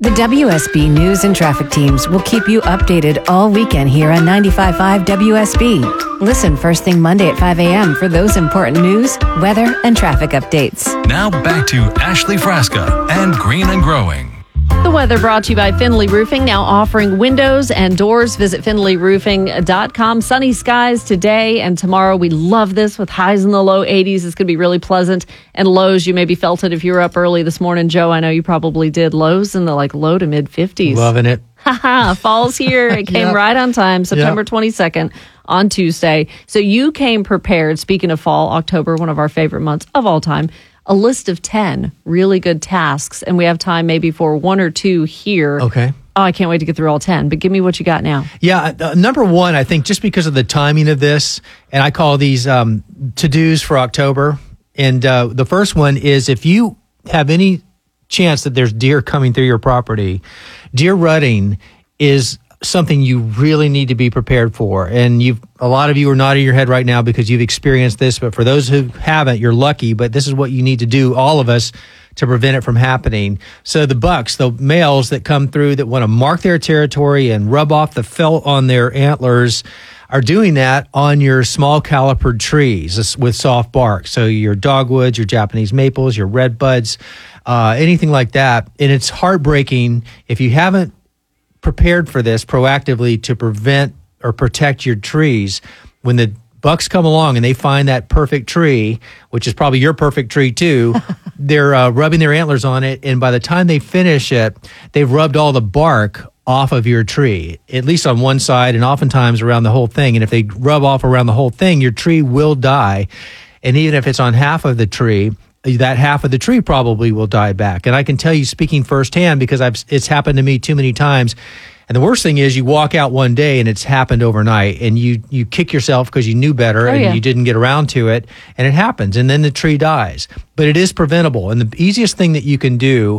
The WSB News and Traffic teams will keep you updated all weekend here on 95.5 WSB. Listen first thing Monday at 5 a.m. for those important news, weather, and traffic updates. Now back to Ashley Frasca and Green and Growing. The weather brought to you by Finley Roofing, now offering windows and doors. Visit finleyroofing.com. Sunny skies today and tomorrow. We love this with highs in the low 80s. It's going to be really pleasant. And lows, you maybe felt it if you were up early this morning. Joe, I know you probably did. Lows in the low to mid 50s. Loving it. Fall's here. It came right on time, September 22nd on Tuesday. So you came prepared. Speaking of fall, October, one of our favorite months of all time. A list of 10 really good tasks, and we have time maybe for one or two here. Okay. Oh, I can't wait to get through all 10, but give me what you got now. Yeah, number one, I think just because of the timing of this, and I call these to-dos for October, and the first one is if you have any chance that there's deer coming through your property, deer rutting is something you really need to be prepared for. And a lot of you are nodding your head right now because you've experienced this, but for those who haven't, you're lucky, but this is what you need to do, all of us, to prevent it from happening. So the bucks, the males that come through that want to mark their territory and rub off the felt on their antlers are doing that on your small calipered trees with soft bark. So your dogwoods, your Japanese maples, your redbuds, anything like that. And it's heartbreaking if you haven't prepared for this proactively to prevent or protect your trees. When the bucks come along and they find that perfect tree, which is probably your perfect tree too, they're rubbing their antlers on it, and by the time they finish it, they've rubbed all the bark off of your tree, at least on one side and oftentimes around the whole thing. And if they rub off around the whole thing, your tree will die. And even if it's on half of the tree, that half of the tree probably will die back. And I can tell you, speaking firsthand, because it's happened to me too many times. And the worst thing is you walk out one day and it's happened overnight, and you kick yourself because you knew better and you didn't get around to it, and it happens, and then the tree dies. But it is preventable. And the easiest thing that you can do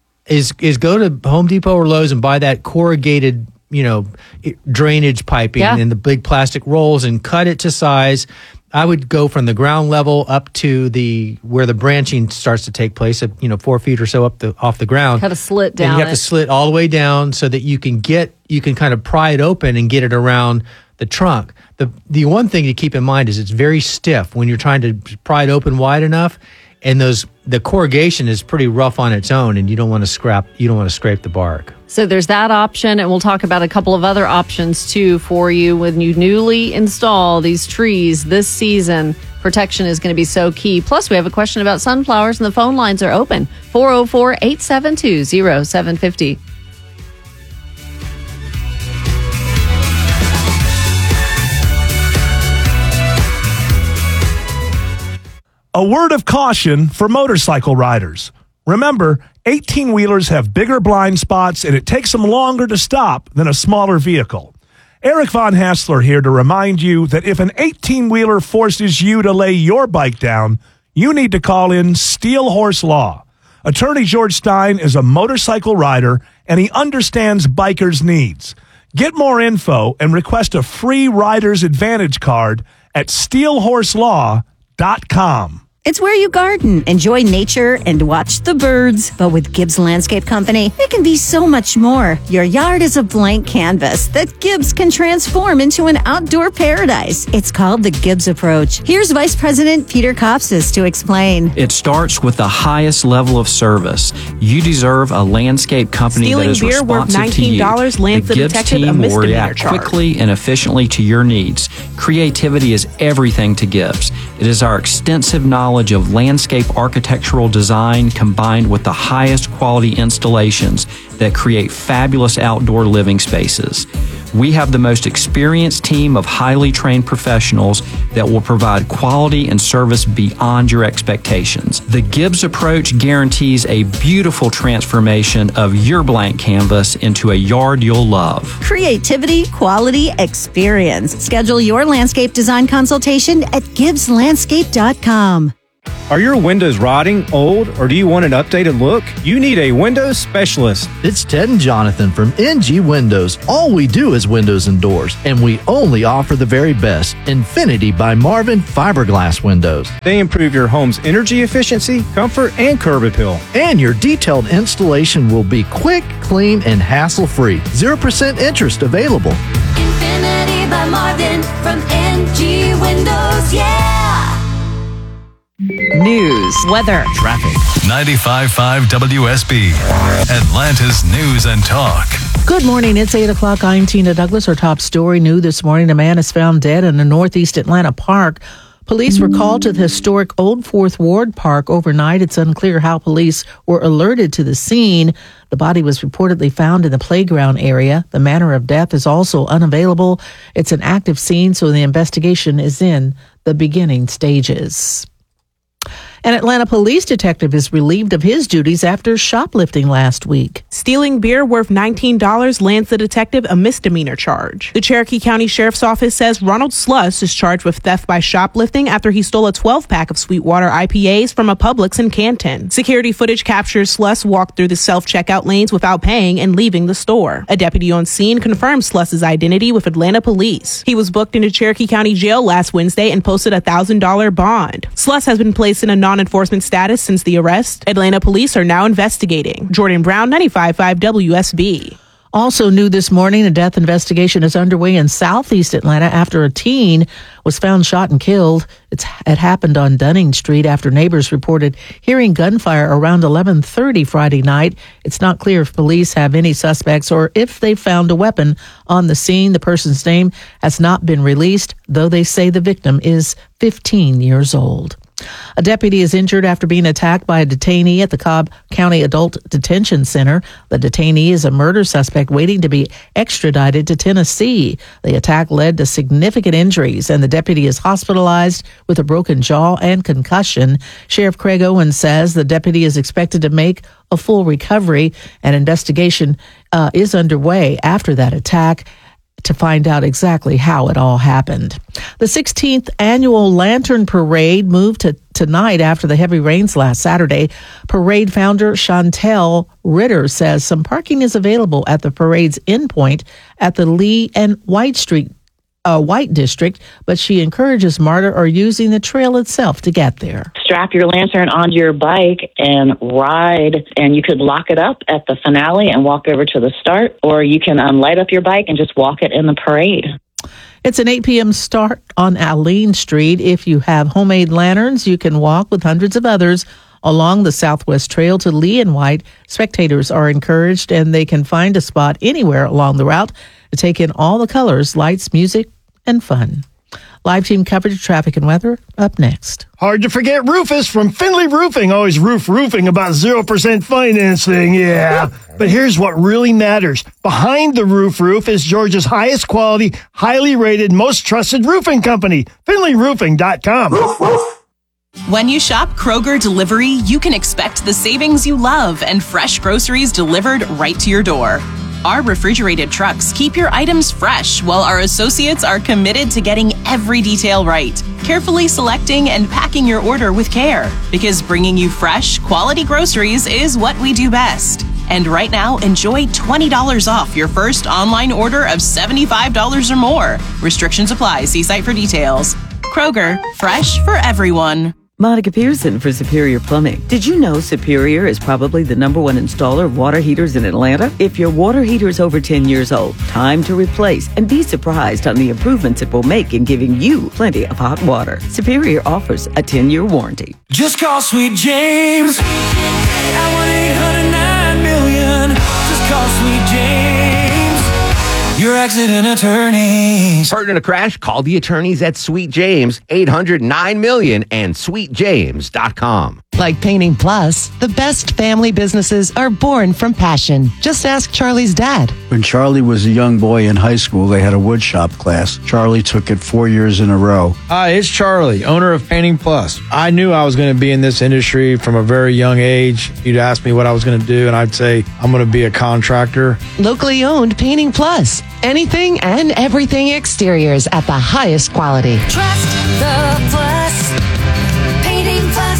is go to Home Depot or Lowe's and buy that corrugated, drainage piping in the big plastic rolls and cut it to size. I would go from the ground level up to where the branching starts to take place at 4 feet or so off the ground. Cut a slit down. And you have to slit all the way down so that you can kind of pry it open and get it around the trunk. The one thing to keep in mind is it's very stiff when you're trying to pry it open wide enough, and the corrugation is pretty rough on its own, and you don't want to scrape the bark. So there's that option, and we'll talk about a couple of other options too for you when you newly install these trees this season. Protection is going to be so key. Plus, we have a question about sunflowers, and the phone lines are open. 404-872-0750. A word of caution for motorcycle riders. Remember, 18-wheelers have bigger blind spots, and it takes them longer to stop than a smaller vehicle. Eric Von Hassler here to remind you that if an 18-wheeler forces you to lay your bike down, you need to call in Steel Horse Law. Attorney George Stein is a motorcycle rider, and he understands bikers' needs. Get more info and request a free Rider's Advantage card at steelhorselaw.com. It's where you garden, enjoy nature, and watch the birds. But with Gibbs Landscape Company, it can be so much more. Your yard is a blank canvas that Gibbs can transform into an outdoor paradise. It's called the Gibbs Approach. Here's Vice President Peter Kopsis to explain. It starts with the highest level of service. You deserve a landscape company that is responsive to you. The Gibbs team will react quickly and efficiently to your needs. Creativity is everything to Gibbs. It is our extensive knowledge of landscape architectural design combined with the highest quality installations that create fabulous outdoor living spaces. We have the most experienced team of highly trained professionals that will provide quality and service beyond your expectations. The Gibbs Approach guarantees a beautiful transformation of your blank canvas into a yard you'll love. Creativity, quality, experience. Schedule your landscape design consultation at GibbsLandscape.com. Are your windows rotting, old, or do you want an updated look? You need a windows specialist. It's Ted and Jonathan from NG Windows. All we do is windows and doors, and we only offer the very best. Infinity by Marvin fiberglass windows. They improve your home's energy efficiency, comfort, and curb appeal. And your detailed installation will be quick, clean, and hassle-free. 0% interest available. Infinity by Marvin from NG Windows, yeah! News, weather, traffic. 95.5 WSB, Atlanta's News and Talk. Good morning. It's 8 o'clock. I'm Tina Douglas. Our top story new this morning. A man is found dead in a northeast Atlanta park. Police were called to the historic Old Fourth Ward Park overnight. It's unclear how police were alerted to the scene. The body was reportedly found in the playground area. The manner of death is also unavailable. It's an active scene, so the investigation is in the beginning stages. An Atlanta police detective is relieved of his duties after shoplifting last week. Stealing beer worth $19 lands the detective a misdemeanor charge. The Cherokee County Sheriff's Office says Ronald Sluss is charged with theft by shoplifting after he stole a 12-pack of Sweetwater IPAs from a Publix in Canton. Security footage captures Sluss walk through the self-checkout lanes without paying and leaving the store. A deputy on scene confirmed Sluss's identity with Atlanta police. He was booked into Cherokee County Jail last Wednesday and posted a $1,000 bond. Sluss has been placed in a non-enforcement status since the arrest. Atlanta police are now investigating. Jordan Brown, 95.5 WSB. Also new this morning, a death investigation is underway in southeast Atlanta after a teen was found shot and killed. It happened on Dunning Street after neighbors reported hearing gunfire around 11:30 Friday night. It's not clear if police have any suspects or if they found a weapon on the scene. The person's name has not been released, though they say the victim is 15 years old. A deputy is injured after being attacked by a detainee at the Cobb County Adult Detention Center. The detainee is a murder suspect waiting to be extradited to Tennessee. The attack led to significant injuries, and the deputy is hospitalized with a broken jaw and concussion. Sheriff Craig Owens says the deputy is expected to make a full recovery. An investigation is underway after that attack to find out exactly how it all happened. The 16th annual Lantern Parade moved to tonight after the heavy rains last Saturday. Parade founder Chantel Ritter says some parking is available at the parade's endpoint at the Lee and White District, but she encourages MARTA or using the trail itself to get there. Strap your lantern onto your bike and ride, and you could lock it up at the finale and walk over to the start, or you can light up your bike and just walk it in the parade. It's an 8 p.m. start on Alene Street. If you have homemade lanterns, you can walk with hundreds of others along the Southwest Trail to Lee and White. Spectators are encouraged, and they can find a spot anywhere along the route to take in all the colors, lights, music, and fun. Live team coverage of traffic and weather up next. Hard to forget Rufus from Finley Roofing. Always roofing about 0% financing, yeah. But here's what really matters. Behind the roof is Georgia's highest quality, highly rated, most trusted roofing company, FinleyRoofing.com. When you shop Kroger Delivery, you can expect the savings you love and fresh groceries delivered right to your door. Our refrigerated trucks keep your items fresh, while our associates are committed to getting every detail right, carefully selecting and packing your order with care. Because bringing you fresh, quality groceries is what we do best. And right now, enjoy $20 off your first online order of $75 or more. Restrictions apply. See site for details. Kroger, fresh for everyone. Monica Pearson for Superior Plumbing. Did you know Superior is probably the #1 installer of water heaters in Atlanta? If your water heater is over 10 years old, time to replace and be surprised on the improvements it will make in giving you plenty of hot water. Superior offers a 10-year warranty. Just call Sweet James at 1-800-9-million. Just call Sweet James, your accident attorneys. Hurt in a crash? Call the attorneys at Sweet James, 800-9-million and sweetjames.com. Like Painting Plus, the best family businesses are born from passion. Just ask Charlie's dad. When Charlie was a young boy in high school, they had a woodshop class. Charlie took it 4 years in a row. Hi, it's Charlie, owner of Painting Plus. I knew I was going to be in this industry from a very young age. You'd ask me what I was going to do, and I'd say, I'm going to be a contractor. Locally owned Painting Plus. Anything and everything exteriors at the highest quality. Trust the Plus. Painting Plus.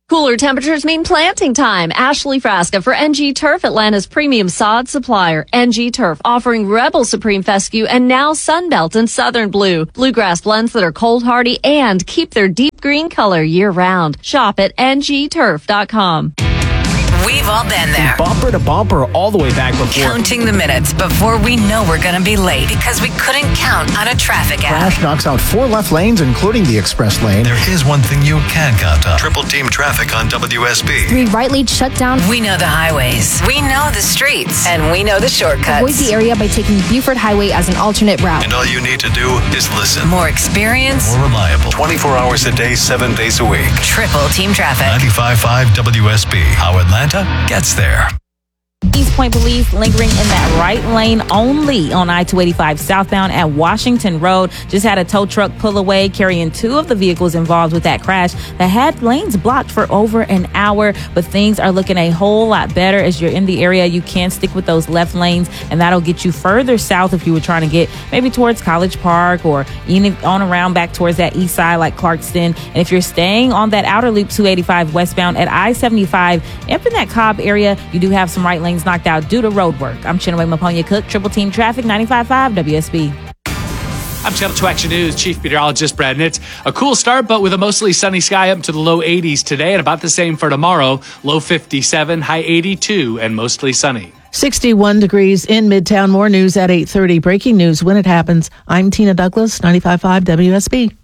Cooler temperatures mean planting time. Ashley Frasca for NG Turf, Atlanta's premium sod supplier. NG Turf offering Rebel Supreme Fescue and now Sunbelt and Southern Blue. Bluegrass blends that are cold hardy and keep their deep green color year round. Shop at ngturf.com. We've all been there. Bumper to bumper all the way back before. Counting the minutes before we know we're going to be late because we couldn't count on a traffic app. Crash knocks out 4 left lanes, including the express lane. There is one thing you can count on. Triple team traffic on WSB. 3 right lanes shut down. We know the highways. We know the streets. And we know the shortcuts. Avoid the area by taking Buford Highway as an alternate route. And all you need to do is listen. More experience. More reliable. 24 hours a day, 7 days a week. Triple team traffic. 95.5 WSB. How Atlanta gets there. East Point police lingering in that right lane only on I-285 southbound at Washington Road. Just had a tow truck pull away carrying 2 of the vehicles involved with that crash that had lanes blocked for over an hour. But things are looking a whole lot better as you're in the area. You can stick with those left lanes, and that'll get you further south if you were trying to get maybe towards College Park or even on around back towards that east side like Clarkston. And if you're staying on that outer loop 285 westbound at I-75 up in that Cobb area, you do have some right lanes knocked out due to road work. I'm Chinaway Maponia Cook, Triple Team Traffic, 95.5 WSB. I'm Channel 2 Action News Chief Meteorologist Brad Nitz. A cool start, but with a mostly sunny sky up to the low 80s today and about the same for tomorrow. Low 57, high 82, and mostly sunny. 61 degrees in Midtown. More news at 8:30. Breaking news when it happens. I'm Tina Douglas, 95.5 WSB.